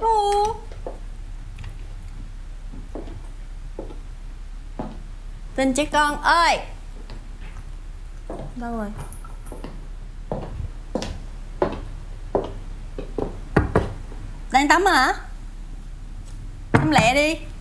luôn. Tình trẻ con ơi, đâu rồi? Đang tắm hả? Tắm lẹ đi.